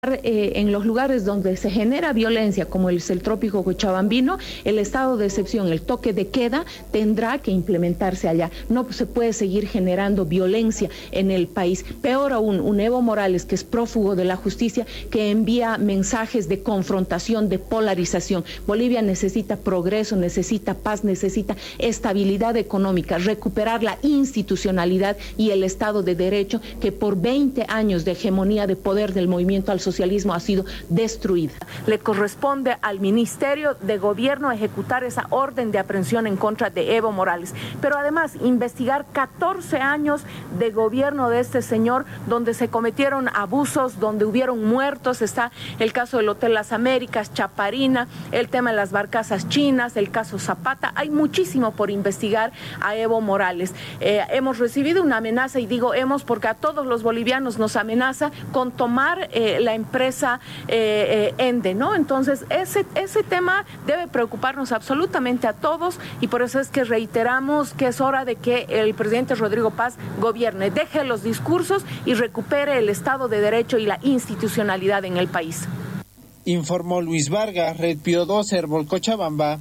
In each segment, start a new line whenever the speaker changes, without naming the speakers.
En los lugares donde se genera violencia, como es el trópico cochabambino, el estado de excepción, el toque de queda, tendrá que implementarse allá. No se puede seguir generando violencia en el país. Peor aún, un Evo Morales, que es prófugo de la justicia, que envía mensajes de confrontación, de polarización. Bolivia necesita progreso, necesita paz, necesita estabilidad económica, recuperar la institucionalidad y el Estado de Derecho, que por 20 años de hegemonía de poder del movimiento al socialismo ha sido destruida. Le corresponde al Ministerio de Gobierno ejecutar esa orden de aprehensión en contra de Evo Morales, pero además investigar 14 años de gobierno de este señor, donde se cometieron abusos, donde hubieron muertos. Está el caso del Hotel Las Américas, Chaparina, el tema de las barcazas chinas, el caso Zapata. Hay muchísimo por investigar a Evo Morales. Hemos recibido una amenaza, y digo hemos porque a todos los bolivianos nos amenaza con tomar la empresa Ende, ¿no? Entonces, ese tema debe preocuparnos absolutamente a todos, y por eso es que reiteramos que es hora de que el presidente Rodrigo Paz gobierne, deje los discursos y recupere el Estado de Derecho y la institucionalidad en el país.
Informó Luis Vargas, Red Pío 2, Herbol, Cochabamba.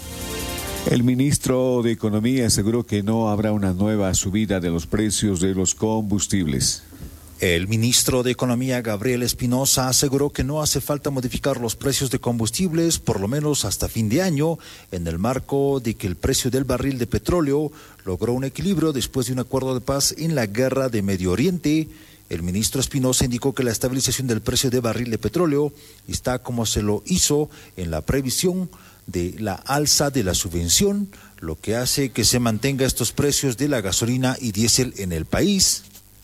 El ministro de Economía aseguró que no habrá una nueva subida de los precios de los combustibles.
El ministro de Economía, Gabriel Espinosa, aseguró que no hace falta modificar los precios de combustibles, por lo menos hasta fin de año, en el marco de que el precio del barril de petróleo logró un equilibrio después de un acuerdo de paz en la guerra de Medio Oriente. El ministro Espinosa indicó que la estabilización del precio de barril de petróleo está como se lo hizo en la previsión de la alza de la subvención, lo que hace que se mantenga estos precios de la gasolina y diésel en el país.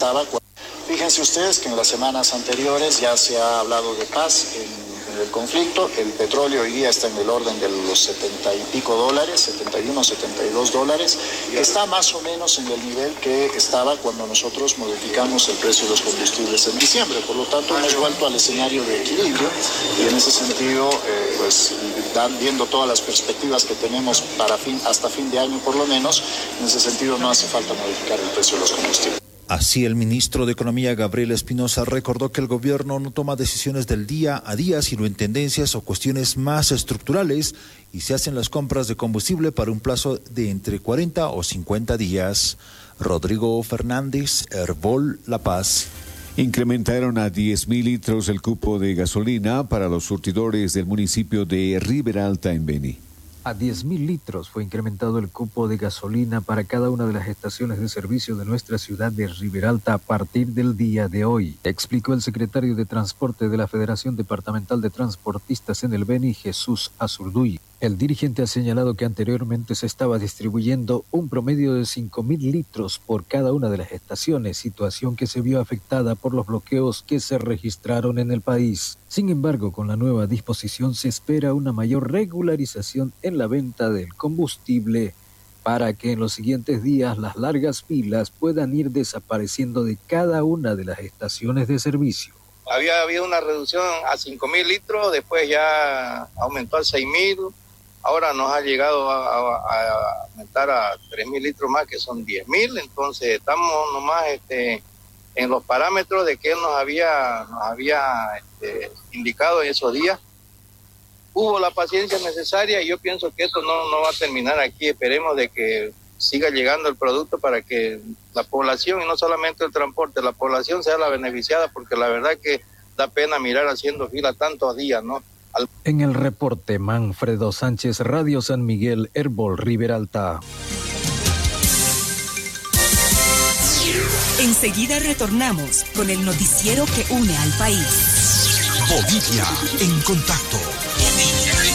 Fíjense ustedes que en las semanas anteriores ya se ha hablado de paz en el conflicto. El petróleo hoy día está en el orden de los 70 y pico dólares, 71, 72 dólares, que está más o menos en el nivel que estaba cuando nosotros modificamos el precio de los combustibles en diciembre. Por lo tanto, hemos vuelto al escenario de equilibrio, y en ese sentido, viendo todas las perspectivas que tenemos hasta fin de año por lo menos, en ese sentido no hace falta modificar el precio de los combustibles.
Así, el ministro de Economía, Gabriel Espinosa, recordó que el gobierno no toma decisiones del día a día, sino en tendencias o cuestiones más estructurales, y se hacen las compras de combustible para un plazo de entre 40 o 50 días. Rodrigo Fernández, Herbol, La Paz.
Incrementaron a 10.000 litros el cupo de gasolina para los surtidores del municipio de Riberalta, en Beni.
A 10.000 litros fue incrementado el cupo de gasolina para cada una de las estaciones de servicio de nuestra ciudad de Riberalta a partir del día de hoy, explicó el secretario de Transporte de la Federación Departamental de Transportistas en el Beni, Jesús Azurduy. El dirigente ha señalado que anteriormente se estaba distribuyendo un promedio de 5.000 litros por cada una de las estaciones, situación que se vio afectada por los bloqueos que se registraron en el país. Sin embargo, con la nueva disposición se espera una mayor regularización en la venta del combustible para que en los siguientes días las largas filas puedan ir desapareciendo de cada una de las estaciones de servicio.
Había habido una reducción a 5.000 litros, después ya aumentó a 6.000. Ahora nos ha llegado a aumentar a 3.000 litros más, que son 10.000. Entonces estamos nomás en los parámetros de que él nos había indicado en esos días. Hubo la paciencia necesaria, y yo pienso que esto no va a terminar aquí. Esperemos de que siga llegando el producto para que la población, y no solamente el transporte, la población sea la beneficiada, porque la verdad que da pena mirar haciendo fila tantos días, ¿no?
En el reporte, Manfredo Sánchez, Radio San Miguel, Herbol, Riberalta.
Enseguida retornamos con el noticiero que une al país.
Bolivia en contacto. Bolivia en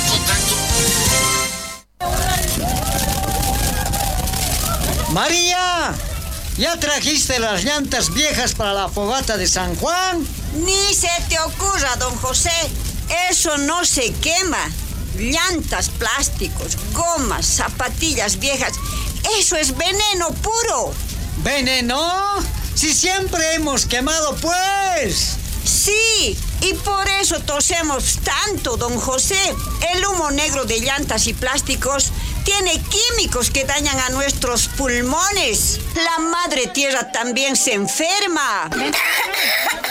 contacto.
María, ¿ya trajiste las llantas viejas para la fogata de San Juan?
Ni se te ocurra, don José. Eso no se quema. Llantas, plásticos, gomas, zapatillas viejas. Eso es veneno puro.
¿Veneno? Si siempre hemos quemado, pues.
Sí, y por eso tosemos tanto, don José. El humo negro de llantas y plásticos tiene químicos que dañan a nuestros pulmones. La madre tierra también se enferma.